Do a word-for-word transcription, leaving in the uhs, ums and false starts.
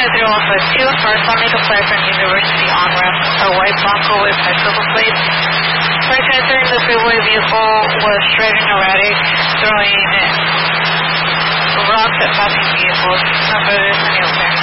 at three oh five two, northbound Lincoln Flight from University on-ramp, a white Bronco with bicycle plates. Prior to entering the freeway, vehicle was driving erratic, throwing rocks at passing vehicles. Number is any okay.